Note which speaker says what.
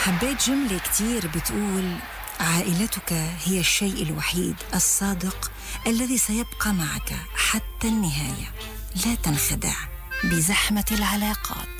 Speaker 1: حبيت جملة كتير بتقول: عائلتك هي الشيء الوحيد الصادق الذي سيبقى معك حتى النهاية. لا تنخدع بزحمة العلاقات.